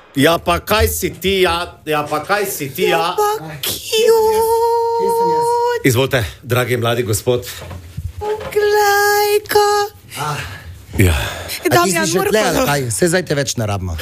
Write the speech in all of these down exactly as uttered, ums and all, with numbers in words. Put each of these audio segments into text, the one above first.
Ja, pa kaj si ti, ja, ja pa kaj si ti, ja. Izvolite, dragi mladi gospod. Glejka. Ah. Ja. A ti si že tle, ali kaj? Se zdaj te več ne rabimo.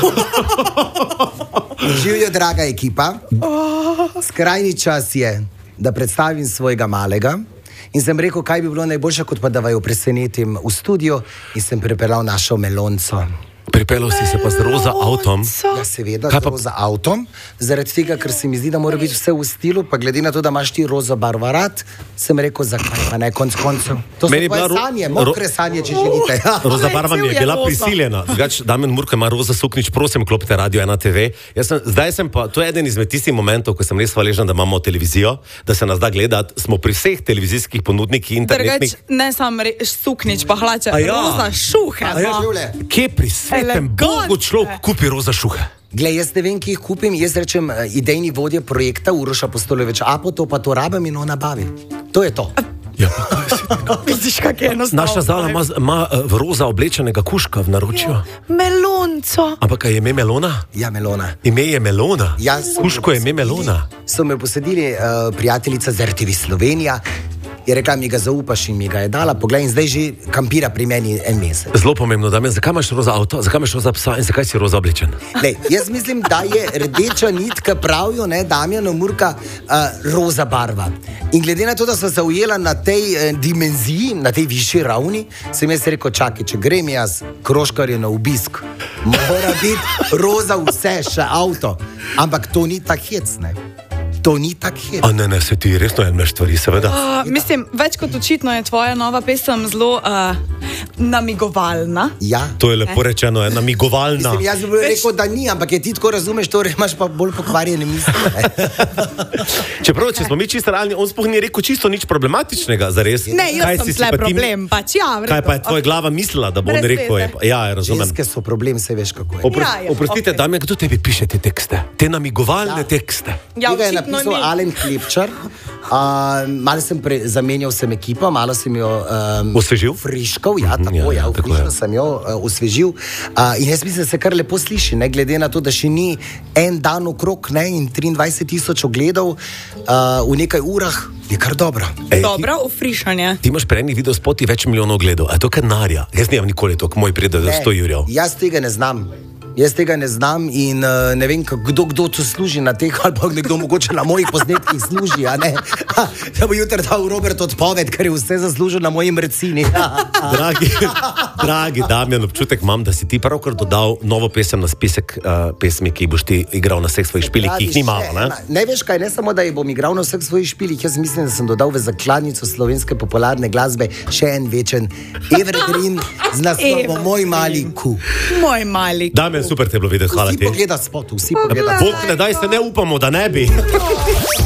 Živijo, draga ekipa. Skrajni čas je, da predstavim svojega malega. In sem rekel, kaj bi bilo najboljše, kot pa da vaju presenetim v studio, in sem pripeljal našo Melonco. Pripeljal si se pa z roza avtom. Ja, seveda, z roza avtom, zaradi tega, ker se mi zdi, da mora biti vse v stilu, pa glede na to, da imaš ti roza barva rad, sem rekel, zakaj pa ne, konc koncev. To so tvoje sanje, mokre sanje, če želite. Roza barva mi je bila prisiljena. Drugač, Damjan Murko ima roza suknič, prosim, klopite Radio ena te ve. Jaz sem, zdaj sem pa, to je eden izmed tistih momentov, ko sem res hvaležen, da imamo televizijo, da se nas da gledati, smo pri vseh televizijskih ponudnikih internetnih. Drugač, ne samo suknič, pa hlače, ja. roza šuhe. Ja, kje pri svetem Bogu človek kupi roza šuhe? Glej, jaz ne vem, ki jih kupim, jaz rečem idejni vodja projekta Uroša Postolovič, Apo, to pa to rabim in on nabavi. To je to. Ja, pa kaj si ti? Vidiš, kak je enostavno. Naša Zala ima, ima v roza oblečenega kužka v naročju. Melonco. Ampak kaj je ime Melona? Ja, Melona. Ime je Melona. Ja, kužko je ime Melona. So me posadili uh, prijateljica z R T V Slovenija, je rekla, mi ga zaupaš in mi ga je dala, poglej, in zdaj že kampira pri meni en mesec. Zelo pomembno, Damjan, zakaj imaš roza avto, zakaj imaš roza psa in zakaj si roza oblečen? Lej, jaz mislim, da je rdeča nitka, pravijo, ne, Damjana Murka, uh, roza barva. In glede na to, da sem se ujela na tej eh, dimenziji, na tej višji ravni, sem jaz rekel, čakaj, če grem jaz, Kroškarju na obisk, mora biti roza vse, še avto. Ampak to ni tak hec, ne. To ni tak hec. A ne, ne, se ti resno enmeš stvari, seveda. Uh, mislim, več kot očitno je tvoja nova pesem zelo uh, namigovalna. Ja. To je lepo rečeno, je namigovalna. Mislim, jaz bi rekel, da ni, ampak je ti tako razumeš, torej imaš pa bolj pokvarjene misli. Čeprav, če smo mi čisto realni, on sploh ni rekel čisto nič problematičnega, zares. Ne, jaz kaj sem tle problem, pač ja. Kaj pa je tvoja okay. glava mislila, da bo on rekel? Je, ja, razumem. Ženske so problem, se veš kako je. Opr ja, ja, oprostite, okay. Damjan, kdo tebi piše te tekste? Te namigovalne ja. tekste? Ja, tega je napisal Alen Klepčar. Uh, malo sem pre, zamenjal sem ekipo, malo sem jo um, osvežil. Friškal, ja, tako, ja, ja, tako friškal sem jo uh, osvežil. Uh, in jaz mislim, da se kar lepo sliši, ne, glede na to, da še ni en dan okrog, ne, in triindvajset tisoč ogledov uh, v nekaj urah, je kar dobro. Ej, dobro, ufrišanje. Ti imaš pre enih videospotih več milijonov ogledov, a je to kar narja? Jaz nimam nikoli toliko, moj pride do sto jurjev. Jaz tega ne znam. Jaz tega ne znam in uh, ne vem, kdo, kdo to služi na teh, ali pa nekdo mogoče na mojih posnetkih služi, a ne? Ha, da bo jutri dal Robert odpoved, ker je vse zaslužil na moji mrcini. Dragi, dragi Damjan, občutek imam, da si ti pravkar dodal novo pesem na spisek uh, pesmi, ki boš ti igral na vseh svojih špilih, ki jih ni malo, ne? Ne veš kaj, ne samo, da jih bom igral na vseh svojih špilih, jaz mislim, da sem dodal v zakladnico slovenske popularne glasbe še en večen evergreen z naslovom Moj mali ku. Moj mali ku. Damjan, super te je bilo videti, hvala ti. Vsi pogleda spot, vsi pogleda. Bog ne daj, se ne upamo, da ne bi.